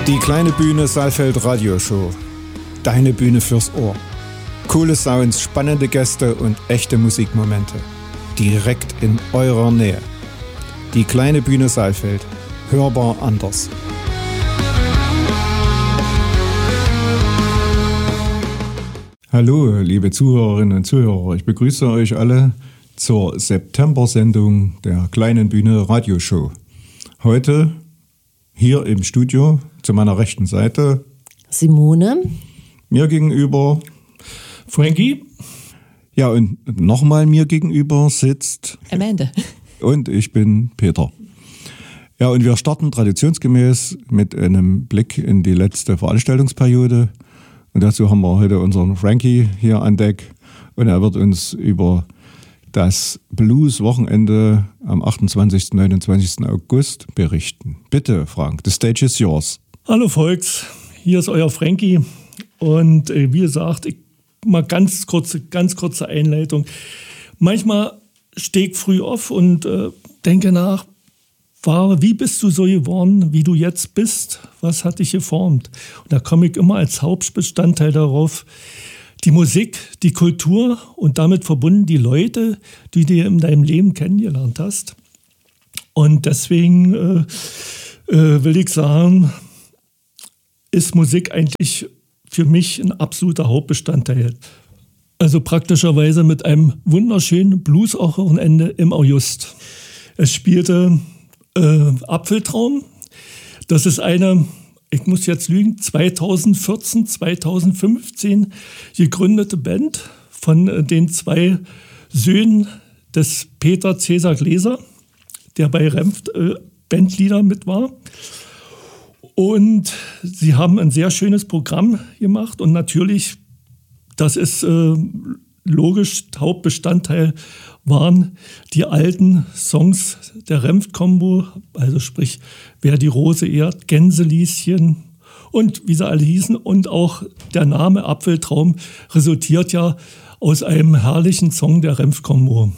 Die kleine Bühne Saalfeld Radioshow. Deine Bühne fürs Ohr. Coole Sounds, spannende Gäste und echte Musikmomente. Direkt in eurer Nähe. Die kleine Bühne Saalfeld. Hörbar anders. Hallo, liebe Zuhörerinnen und Zuhörer. Ich begrüße euch alle zur September-Sendung der kleinen Bühne Radioshow. Heute hier im Studio zu meiner rechten Seite Simone. Mir gegenüber Frankie. Ja, und nochmal mir gegenüber sitzt Amanda. Und ich bin Peter. Ja, und wir starten traditionsgemäß mit einem Blick in die letzte Veranstaltungsperiode. Und dazu haben wir heute unseren Frankie hier an Deck. Und er wird uns über das Blues-Wochenende am 28. und 29. August berichten. Bitte, Frank, the stage is yours. Hallo Volks, hier ist euer Frankie. Und wie gesagt, mal ganz kurze Einleitung. Manchmal stehe ich früh auf und denke nach, wie bist du so geworden, wie du jetzt bist? Was hat dich geformt? Und da komme ich immer als Hauptbestandteil darauf, die Musik, die Kultur und damit verbunden die Leute, die du in deinem Leben kennengelernt hast. Und deswegen will ich sagen, ist Musik eigentlich für mich ein absoluter Hauptbestandteil. Also praktischerweise mit einem wunderschönen Blues-Wochenende im August. Es spielte Apfeltraum. Das ist eine, ich muss jetzt lügen, 2014, 2015 gegründete Band von den zwei Söhnen des Peter Cäsar Gläser, der bei Renft Bandleader mit war. Und sie haben ein sehr schönes Programm gemacht und natürlich, das ist logisch, Hauptbestandteil waren die alten Songs der Renft-Kombo, also sprich Wer die Rose ehrt, Gänselieschen und wie sie alle hießen. Und auch der Name Apfeltraum resultiert ja aus einem herrlichen Song der Renft-Kombo.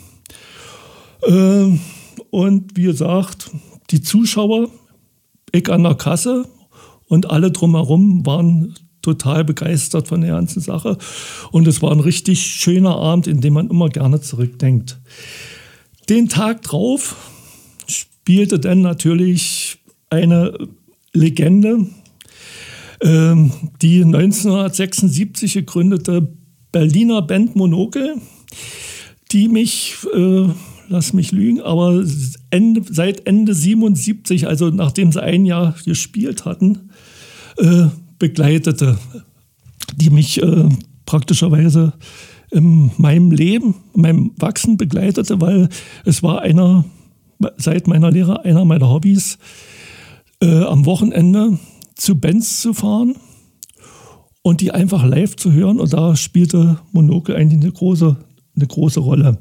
Und wie gesagt, die Zuschauer, ich an der Kasse und alle drumherum waren total begeistert von der ganzen Sache. Und es war ein richtig schöner Abend, in dem man immer gerne zurückdenkt. Den Tag drauf spielte dann natürlich eine Legende, die 1976 gegründete Berliner Band Monokel, die mich, lass mich lügen, aber seit Ende 77, also nachdem sie ein Jahr gespielt hatten, begleitete, die mich praktischerweise in meinem Leben, meinem Wachsen begleitete, weil es war seit meiner Lehre einer meiner Hobbys, am Wochenende zu Bands zu fahren und die einfach live zu hören. Und da spielte Monokel eigentlich eine große Rolle.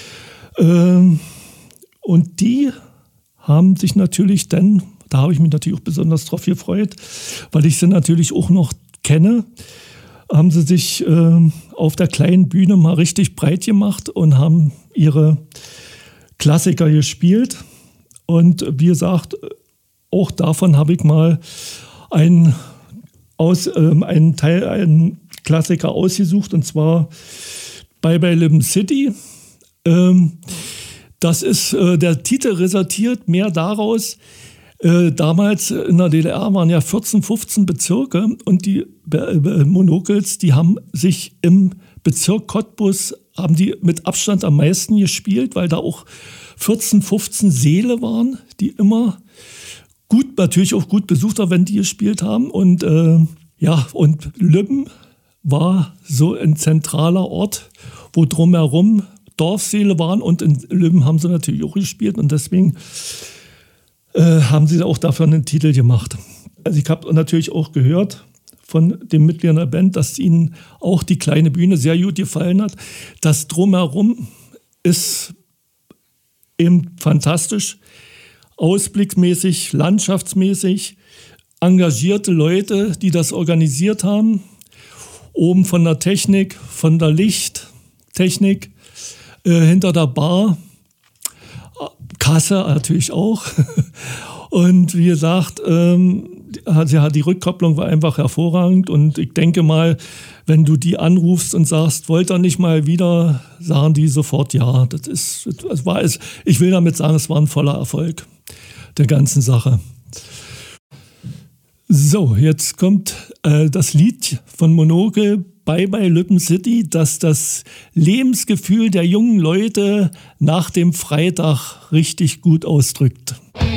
Und die haben sich natürlich dann, da habe ich mich natürlich auch besonders drauf gefreut, weil ich sie natürlich auch noch kenne, haben sie sich auf der kleinen Bühne mal richtig breit gemacht und haben ihre Klassiker gespielt. Und wie gesagt, auch davon habe ich mal einen Klassiker ausgesucht, und zwar Bye Bye Lim City. Das ist, der Titel resultiert mehr daraus, damals in der DDR waren ja 14, 15 Bezirke und die Monokels, die haben sich im Bezirk Cottbus, haben die mit Abstand am meisten gespielt, weil da auch 14, 15 Säle waren, die immer gut, natürlich auch gut besucht waren, wenn die gespielt haben. Und und Lübben war so ein zentraler Ort, wo drumherum Dorfsäle waren, und in Lübben haben sie natürlich auch gespielt, und deswegen haben sie auch dafür einen Titel gemacht. Also ich habe natürlich auch gehört von den Mitgliedern der Band, dass ihnen auch die kleine Bühne sehr gut gefallen hat. Das Drumherum ist eben fantastisch, ausblicksmäßig, landschaftsmäßig, engagierte Leute, die das organisiert haben, oben von der Technik, von der Lichttechnik, hinter der Bar, Kasse natürlich auch. Und wie gesagt, die Rückkopplung war einfach hervorragend und ich denke mal, wenn du die anrufst und sagst, wollt ihr nicht mal wieder, sagen die sofort ja. Ich will damit sagen, es war ein voller Erfolg der ganzen Sache. So, jetzt kommt das Lied von Monokel, Bye Bye Lippen City, das das Lebensgefühl der jungen Leute nach dem Freitag richtig gut ausdrückt.